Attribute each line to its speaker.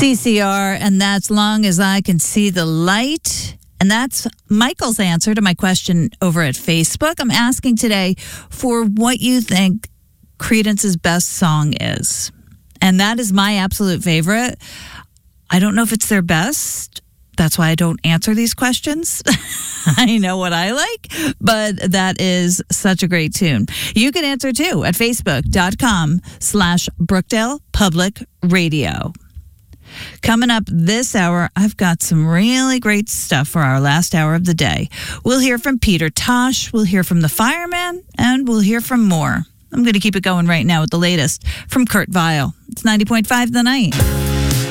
Speaker 1: CCR, and that's Long As I Can See the Light. And that's Michael's answer to my question over at Facebook. I'm asking today for what you think Creedence's best song is. And that is my absolute favorite. I don't know if it's their best. That's why I don't answer these questions. I know what I like, but that is such a great tune. You can answer too at facebook.com/Brookdale Public Radio. Coming up this hour, I've got some really great stuff for our last hour of the day. We'll hear from Peter Tosh, we'll hear from the fireman, and we'll hear from more. I'm going to keep it going right now with the latest from Kurt Vile. It's 90.5 The Night.